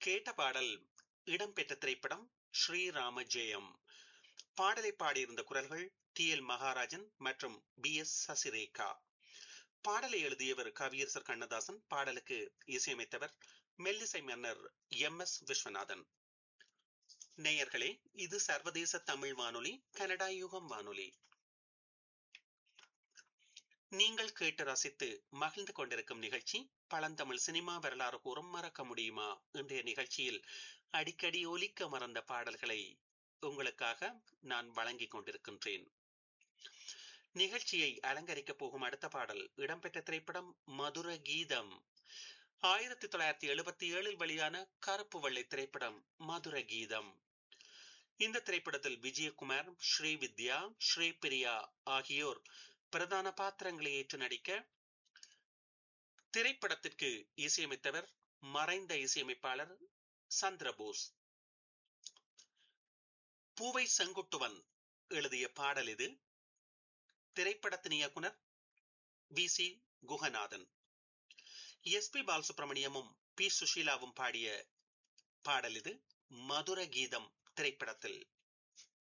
கேட்ட பாடல் இடம்பெற்ற திரைப்படம் ஸ்ரீராம ஜெயம். பாடலை பாடியிருந்த குரல்கள் டி.எல். மகாராஜன் மற்றும் பி.எஸ். சசிரேகா. பாடலை எழுதியவர் கவியரசர் கண்ணதாசன். பாடலுக்கு இசையமைத்தவர் மெல்லிசை மன்னர் எம்.எஸ். விஸ்வநாதன். நேயர்களே, இது சர்வதேச தமிழ் வானொலி, கனடா யுகம் வானொலி. நீங்கள் கேட்டு ரசித்து மகிழ்ந்து கொண்டிருக்கும் நிகழ்ச்சி பழந்தமிழ் சினிமா வரலாறு கூறும் மறக்க முடியுமா? இன்றைய நிகழ்ச்சியில் அடிக்கடி ஒலிக்க மறந்த பாடல்களை உங்களுக்காக நான் வழங்கிக் கொண்டிருக்கின்றேன். நிகழ்ச்சியை அலங்கரிக்கப் போகும் அடுத்த பாடல் இடம்பெற்ற திரைப்படம் மதுர கீதம். 1977 வெளியான கருப்பு வெள்ளை திரைப்படம் மதுர கீதம். இந்த திரைப்படத்தில் விஜயகுமார், ஸ்ரீவித்யா, ஸ்ரீபிரியா ஆகியோர் பிரதான பாத்திரங்களை ஏற்று நடிக்க, திரைப்படத்திற்கு இசையமைத்தவர் மறைந்த இசையமைப்பாளர் சந்திரபோஸ். பூவை செங்குட்டுவன் எழுதிய பாடல் இது. திரைப்படத்தின் இயக்குனர் வி.சி. குகநாதன். எஸ்.பி. பாலசுப்ரமணியமும் பி. சுஷீலாவும் பாடிய பாடல் இது. மதுர கீதம் திரைப்படத்தில்